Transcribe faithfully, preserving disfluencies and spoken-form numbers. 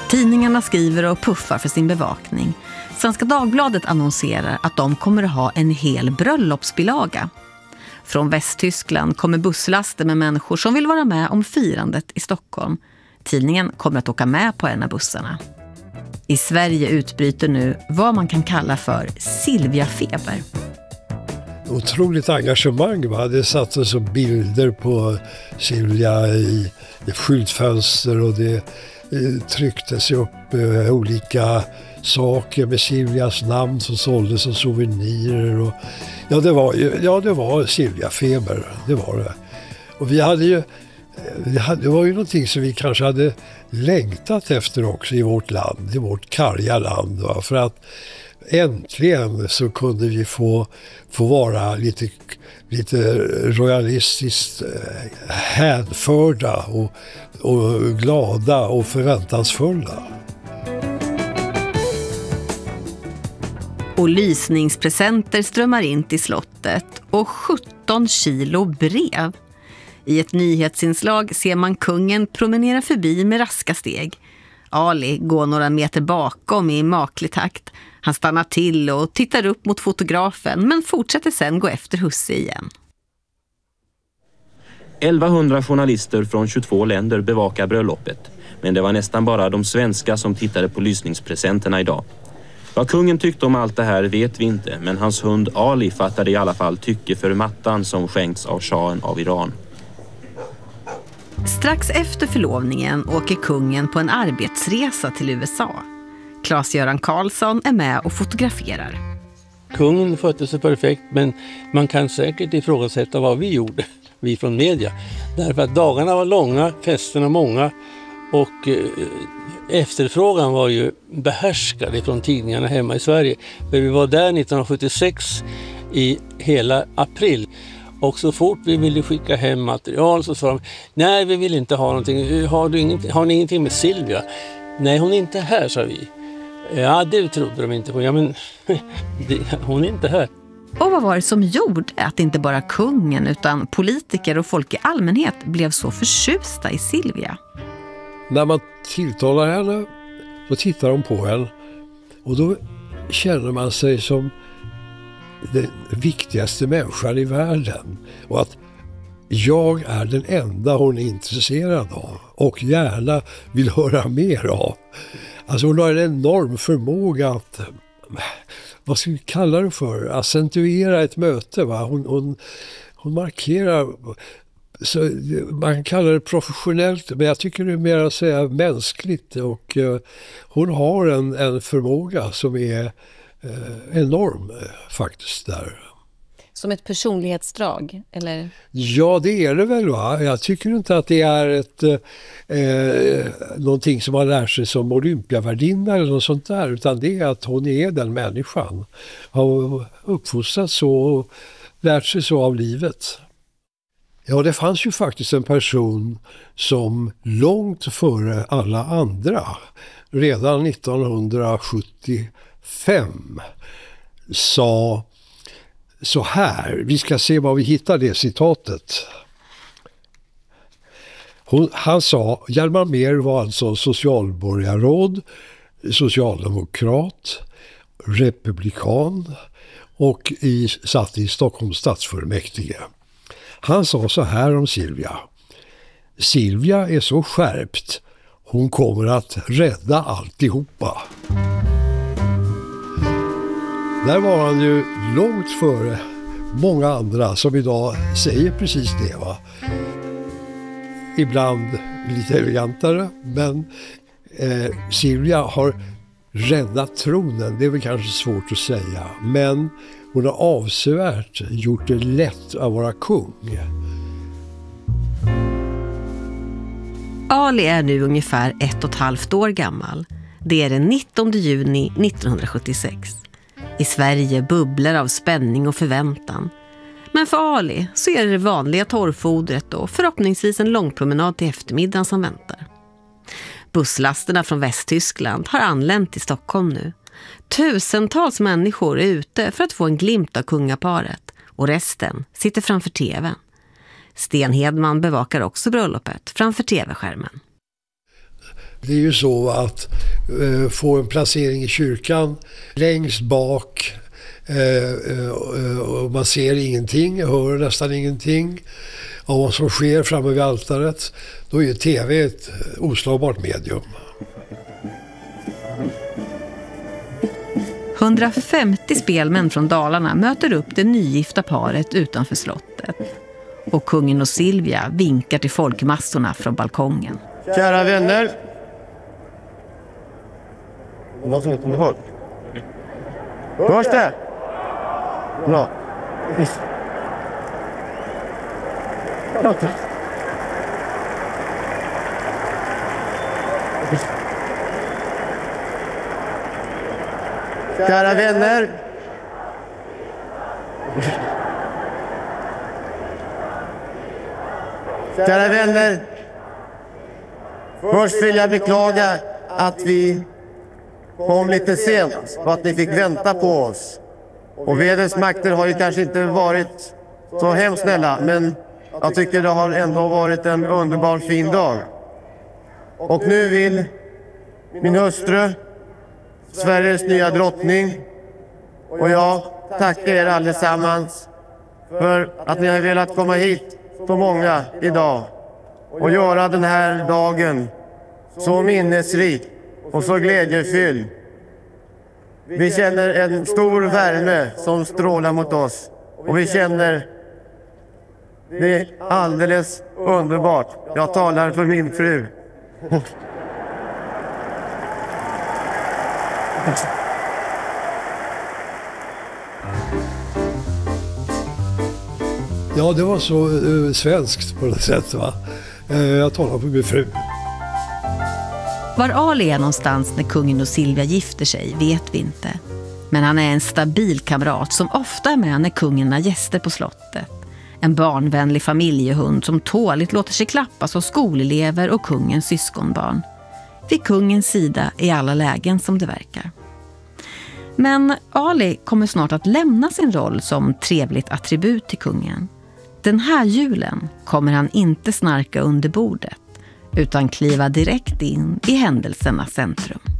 Tidningarna skriver och puffar för sin bevakning. Svenska Dagbladet annonserar att de kommer att ha en hel bröllopsbilaga. Från Västtyskland kommer busslaster med människor som vill vara med om firandet i Stockholm. Tidningen kommer att åka med på en av bussarna. I Sverige utbryter nu vad man kan kalla för Silvia-feber. Otroligt engagemang, va? Det sattes så bilder på Silvia i, i skyltfönster och det eh, trycktes upp eh, olika saker med Silvias namn som såldes som souvenirer. Och, ja, det var, ja, det var Silvia-feber, det var det. Och vi hade ju, vi hade, det var ju någonting som vi kanske hade längtat efter också i vårt land, i vårt karga land. Va? För att äntligen så kunde vi få, få vara lite, lite royalistiskt hänförda och, och glada och förväntansfulla. Och lysningspresenter strömmar in till slottet och sjutton kilo brev. I ett nyhetsinslag ser man kungen promenera förbi med raska steg. Ali går några meter bakom i maklig takt. Han stannar till och tittar upp mot fotografen men fortsätter sen gå efter husse igen. elvahundra journalister från tjugotvå länder bevakar bröllopet. Men det var nästan bara de svenska som tittade på lysningspresenterna idag. Vad kungen tyckte om allt det här vet vi inte, men hans hund Ali fattade i alla fall tycke för mattan som skänkts av shahen av Iran. Strax efter förlovningen åker kungen på en arbetsresa till U S A. Claes-Göran Karlsson är med och fotograferar. Kungen skötte sig perfekt, men man kan säkert ifrågasätta vad vi gjorde, vi från media. Därför att dagarna var långa, festerna många och eh, efterfrågan var ju behärskad från tidningarna hemma i Sverige. För vi var där nittonhundrasjuttiosex i hela april. Och så fort vi ville skicka hem material så sa de, nej vi vill inte ha någonting, har, du ingenting, har ni ingenting med Silvia? Nej, hon är inte här, sa vi. Ja, det trodde de inte på. Ja, men det, hon är inte här. Och vad var det som gjorde att inte bara kungen utan politiker och folk i allmänhet blev så förtjusta i Silvia? När man tilltalar henne så tittar de på henne och då känner man sig som den viktigaste människan i världen och att jag är den enda hon är intresserad av och gärna vill höra mer av. Alltså hon har en enorm förmåga att, vad ska vi kalla det för, accentuera ett möte. Va? Hon, hon, hon markerar, så man kallar det professionellt, men jag tycker det är mer att säga mänskligt och uh, hon har en, en förmåga som är uh, enorm uh, faktiskt där. Som ett personlighetsdrag, eller? Ja, det är det väl, va? Jag tycker inte att det är ett eh, någonting som man lär sig som olympiavärdinna eller något sånt där, utan det är att hon är den människan. Har uppfostrats så och lärt sig så av livet. Ja, det fanns ju faktiskt en person som långt före alla andra, redan nittonhundrasjuttiofem, sa så här, vi ska se vad vi hittar det citatet. Hon, han sa, Hjalmar Mehr var alltså socialborgarråd, socialdemokrat, republikan och i, satt i Stockholms stadsfullmäktige. Han sa så här om Silvia. Silvia är så skärpt, hon kommer att rädda alltihopa. Där var han ju långt före många andra som idag säger precis det, va. Ibland lite elegantare, men eh, Silvia har räddat tronen, det är väl kanske svårt att säga, men hon har avsevärt gjort det lätt att vara kung. Ali är nu ungefär ett och ett halvt år gammal. Det är den nittonde juni nittonhundrasjuttiosex. I Sverige bubblar av spänning och förväntan. Men för Ali så är det det vanliga torrfodret och förhoppningsvis en långpromenad till eftermiddagen som väntar. Busslasterna från Västtyskland har anlänt till Stockholm nu. Tusentals människor är ute för att få en glimt av kungaparet och resten sitter framför tvn. Sten Hedman bevakar också bröllopet framför tv-skärmen. Det är ju så att eh, få en placering i kyrkan längst bak eh, eh, och man ser ingenting, hör nästan ingenting av vad som sker framme vid altaret. Då är ju tv ett oslagbart medium. hundrafemtio spelmän från Dalarna möter upp det nygifta paret utanför slottet. Och kungen och Silvia vinkar till folkmassorna från balkongen. Kära vänner. Någon som inte kommer ihåg? Hörs det? Bra. Kära vänner. Kära vänner. Först vill jag beklaga att vi kom lite sent och att ni fick vänta på oss. Och vädrets makter har ju kanske inte varit så hemskt snälla, men jag tycker det har ändå varit en underbar fin dag. Och nu vill min hustru, Sveriges nya drottning, och jag tackar er allesammans för att ni har velat komma hit så många idag och göra den här dagen så minnesrik och så glädjefylld. Vi känner en stor värme som strålar mot oss och vi känner det är alldeles underbart. Jag talar för min fru. Ja, det var så uh, svenskt på något sätt, va? Uh, jag talar för min fru. Var Ali är någonstans när kungen och Silvia gifter sig vet vi inte. Men han är en stabil kamrat som ofta är med när kungen har gäster på slottet. En barnvänlig familjehund som tåligt låter sig klappas av skolelever och kungens syskonbarn. Vid kungens sida i alla lägen som det verkar. Men Ali kommer snart att lämna sin roll som trevligt attribut till kungen. Den här julen kommer han inte snarka under bordet utan kliva direkt in i händelsernas centrum.